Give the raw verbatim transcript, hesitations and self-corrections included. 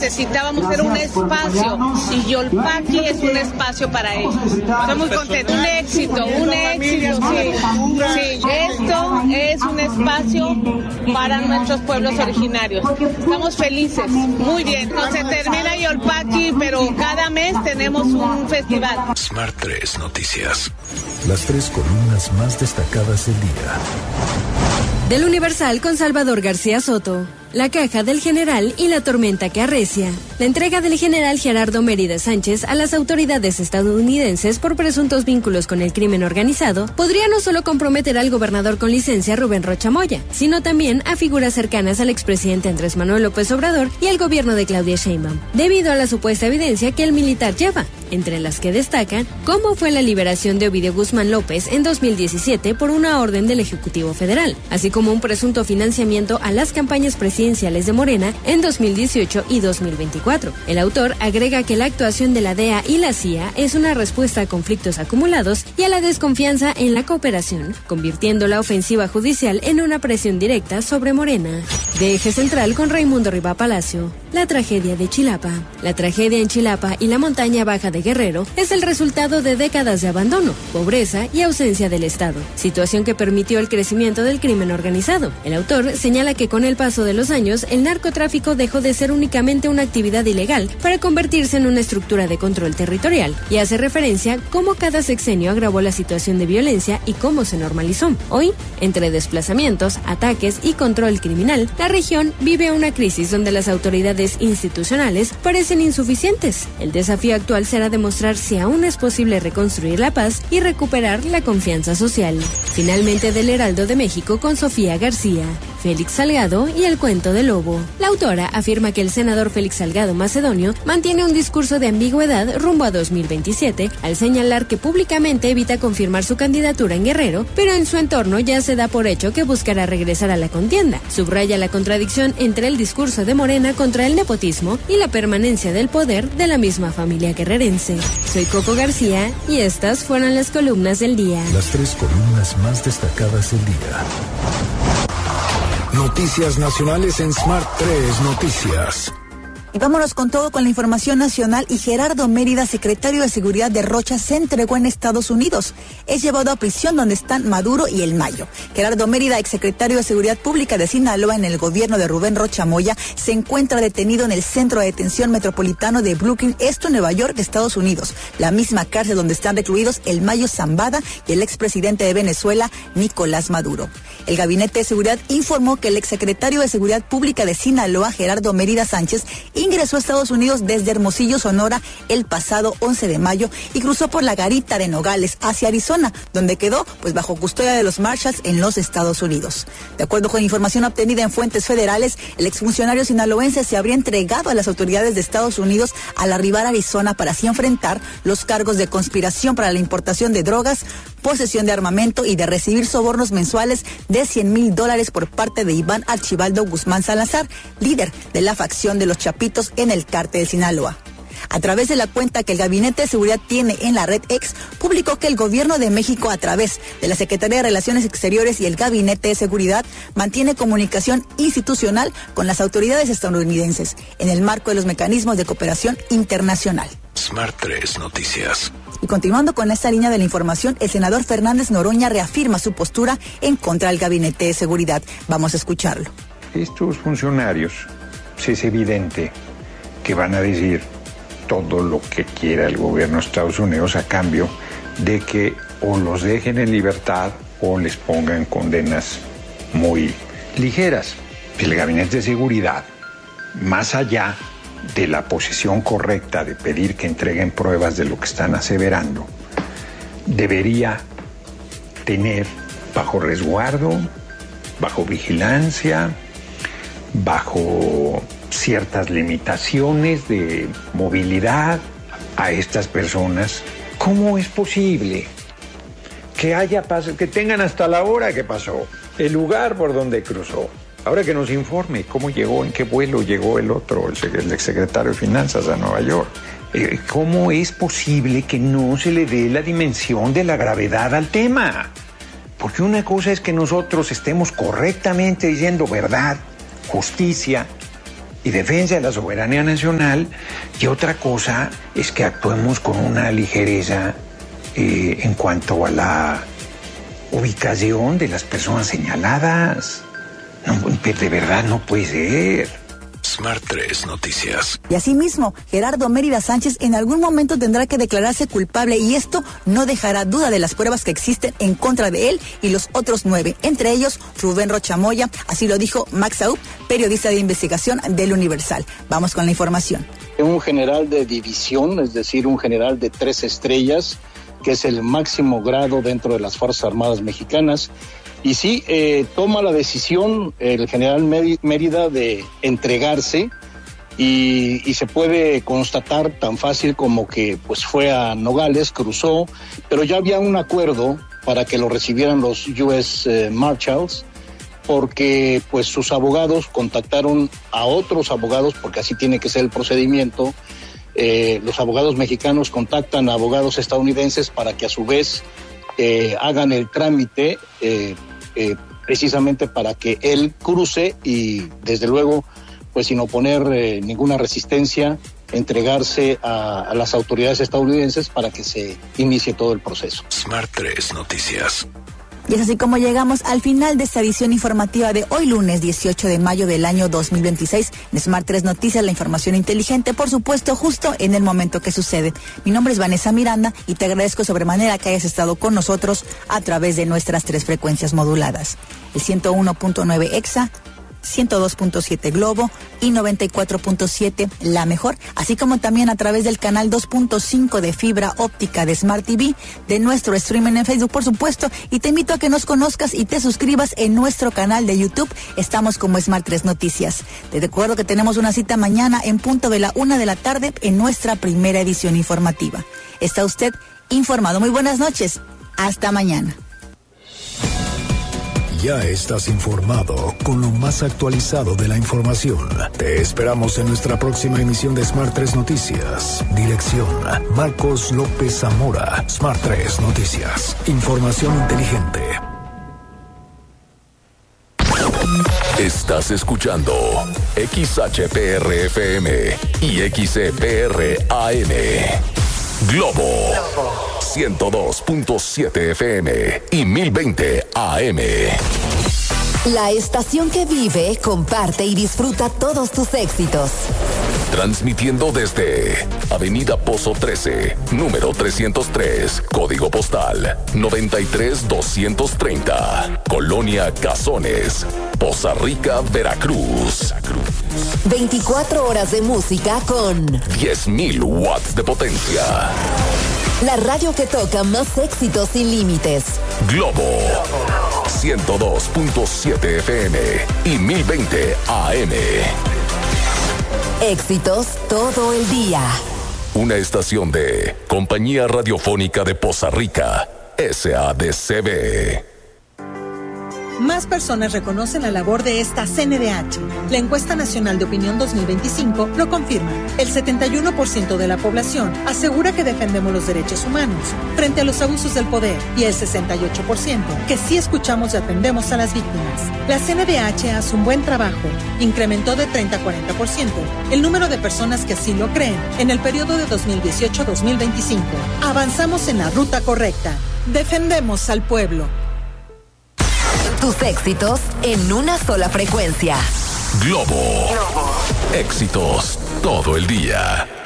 necesitábamos era un espacio y Yolpaqui es un espacio para ellos. Estoy muy contenta. Un éxito, un éxito, sí. Sí, esto es un espacio para nuestros pueblos originarios. Estamos felices, muy bien. No se termina Yolpaqui, pero cada mes tenemos un festival. Smart tres Noticias. Las tres columnas más destacadas del día. Del Universal con Salvador García Soto. La caja del general y la tormenta que arrecia. La entrega del general Gerardo Mérida Sánchez a las autoridades estadounidenses por presuntos vínculos con el crimen organizado podría no solo comprometer al gobernador con licencia Rubén Rocha Moya, sino también a figuras cercanas al expresidente Andrés Manuel López Obrador y al gobierno de Claudia Sheinbaum, debido a la supuesta evidencia que el militar lleva, entre las que destacan cómo fue la liberación de Ovidio Guzmán López en dos mil diecisiete por una orden del Ejecutivo Federal, así como un presunto financiamiento a las campañas presidenciales de Morena en dos mil dieciocho y dos mil veinticuatro. El autor agrega que la actuación de la D E A y la C I A es una respuesta a conflictos acumulados y a la desconfianza en la cooperación, convirtiendo la ofensiva judicial en una presión directa sobre Morena. De eje central con Raimundo Riva Palacio. La tragedia de Chilapa. La tragedia en Chilapa y la montaña baja de Guerrero es el resultado de décadas de abandono, pobreza y ausencia del Estado, situación que permitió el crecimiento del crimen organizado. El autor señala que con el paso de los años, el narcotráfico dejó de ser únicamente una actividad ilegal para convertirse en una estructura de control territorial, y hace referencia cómo cada sexenio agravó la situación de violencia y cómo se normalizó. Hoy, entre desplazamientos, ataques y control criminal, la región vive una crisis donde las autoridades institucionales parecen insuficientes. El desafío actual será demostrar si aún es posible reconstruir la paz y recuperar la confianza social. Finalmente, del Heraldo de México con Sofía García. Félix Salgado y el cuento del lobo. La autora afirma que el senador Félix Salgado Macedonio mantiene un discurso de ambigüedad rumbo a dos mil veintisiete al señalar que públicamente evita confirmar su candidatura en Guerrero, pero en su entorno ya se da por hecho que buscará regresar a la contienda. Subraya la contradicción entre el discurso de Morena contra el nepotismo y la permanencia del poder de la misma familia guerrerense. Soy Coco García y estas fueron las columnas del día. Las tres columnas más destacadas del día. Noticias nacionales en Smart tres Noticias. Y vámonos con todo con la información nacional. Y Gerardo Mérida, secretario de Seguridad de Rocha, se entregó en Estados Unidos. Es llevado a prisión donde están Maduro y el Mayo. Gerardo Mérida, exsecretario de Seguridad Pública de Sinaloa en el gobierno de Rubén Rocha Moya, se encuentra detenido en el Centro de Detención Metropolitano de Brooklyn, esto en Nueva York, Estados Unidos. La misma cárcel donde están recluidos el Mayo Zambada y el expresidente de Venezuela, Nicolás Maduro. El Gabinete de Seguridad informó que el exsecretario de Seguridad Pública de Sinaloa, Gerardo Mérida Sánchez, ingresó a Estados Unidos desde Hermosillo, Sonora, el pasado once de mayo y cruzó por la garita de Nogales hacia Arizona, donde quedó pues bajo custodia de los Marshals en los Estados Unidos. De acuerdo con información obtenida en fuentes federales, el exfuncionario sinaloense se habría entregado a las autoridades de Estados Unidos al arribar a Arizona para así enfrentar los cargos de conspiración para la importación de drogas, posesión de armamento y de recibir sobornos mensuales de cien mil dólares por parte de Iván Archibaldo Guzmán Salazar, líder de la facción de los Chapitos en el cártel de Sinaloa. A través de la cuenta que el Gabinete de Seguridad tiene en la red X, publicó que el Gobierno de México, a través de la Secretaría de Relaciones Exteriores y el Gabinete de Seguridad, mantiene comunicación institucional con las autoridades estadounidenses en el marco de los mecanismos de cooperación internacional. Smart tres Noticias. Y continuando con esta línea de la información, el senador Fernández Noroña reafirma su postura en contra del Gabinete de Seguridad. Vamos a escucharlo. Estos funcionarios, es evidente que van a decir todo lo que quiera el gobierno de Estados Unidos a cambio de que o los dejen en libertad o les pongan condenas muy ligeras. El Gabinete de Seguridad, más allá de la posición correcta de pedir que entreguen pruebas de lo que están aseverando, debería tener bajo resguardo, bajo vigilancia, bajo ciertas limitaciones de movilidad a estas personas. ¿Cómo es posible que haya pas- que tengan hasta la hora que pasó, el lugar por donde cruzó? Ahora que nos informe cómo llegó, en qué vuelo llegó el otro, el, el exsecretario de Finanzas a Nueva York. Eh, ¿Cómo es posible que no se le dé la dimensión de la gravedad al tema? Porque una cosa es que nosotros estemos correctamente diciendo verdad, justicia, y defensa de la soberanía nacional, y otra cosa es que actuemos con una ligereza eh, en cuanto a la ubicación de las personas señaladas. No, de verdad no puede ser. Smart tres Noticias. Y asimismo, Gerardo Mérida Sánchez en algún momento tendrá que declararse culpable, y esto no dejará duda de las pruebas que existen en contra de él y los otros nueve, entre ellos Rubén Rocha Moya. Así lo dijo Max Saúl, periodista de investigación del Universal. Vamos con la información. Un general de división, es decir, un general de tres estrellas, que es el máximo grado dentro de las Fuerzas Armadas Mexicanas. Y sí, eh, toma la decisión el general Mérida de entregarse, y, y se puede constatar tan fácil como que pues fue a Nogales, cruzó, pero ya había un acuerdo para que lo recibieran los U S eh, Marshals, porque pues sus abogados contactaron a otros abogados, porque así tiene que ser el procedimiento. Eh, los abogados mexicanos contactan a abogados estadounidenses para que a su vez eh, hagan el trámite, eh, eh, precisamente para que él cruce y desde luego pues sin oponer eh, ninguna resistencia, entregarse a, a las autoridades estadounidenses para que se inicie todo el proceso. Smart tres Noticias. Y es así como llegamos al final de esta edición informativa de hoy lunes dieciocho de mayo del año dos mil veintiséis. En Smart tres Noticias, la información inteligente, por supuesto, justo en el momento que sucede. Mi nombre es Vanessa Miranda y te agradezco sobremanera que hayas estado con nosotros a través de nuestras tres frecuencias moduladas. El ciento uno punto nueve Exa, ciento dos punto siete Globo y noventa y cuatro punto siete La Mejor, así como también a través del canal dos punto cinco de fibra óptica de Smart T V, de nuestro streaming en Facebook, por supuesto, y te invito a que nos conozcas y te suscribas en nuestro canal de YouTube. Estamos como Smart tres Noticias. Te recuerdo que tenemos una cita mañana en punto de la una de la tarde en nuestra primera edición informativa. Está usted informado. Muy buenas noches. Hasta mañana. Ya estás informado con lo más actualizado de la información. Te esperamos en nuestra próxima emisión de Smart tres Noticias. Dirección: Marcos López Zamora. Smart tres Noticias. Información inteligente. Estás escuchando X H P R F M y X E P R A M. Globo ciento dos punto siete F M y mil veinte A M. La estación que vive, comparte y disfruta todos tus éxitos. Transmitiendo desde Avenida Pozo trece, número trescientos tres, código postal noventa y tres doscientos treinta, Colonia Cazones, Poza Rica, Veracruz. veinticuatro horas de música con diez mil watts de potencia. La radio que toca más éxitos sin límites. Globo ciento dos punto siete F M y mil veinte A M. Éxitos todo el día. Una estación de Compañía Radiofónica de Poza Rica, S A D C B. Más personas reconocen la labor de esta C N D H. La encuesta nacional de opinión dos mil veinticinco lo confirma. El setenta y uno por ciento de la población asegura que defendemos los derechos humanos frente a los abusos del poder, y el sesenta y ocho por ciento que sí escuchamos y atendemos a las víctimas. La C N D H hace un buen trabajo. Incrementó de treinta a cuarenta por ciento el número de personas que así lo creen en el periodo de dos mil dieciocho a dos mil veinticinco. Avanzamos en la ruta correcta. Defendemos al pueblo. Tus éxitos en una sola frecuencia. Globo. Éxitos todo el día.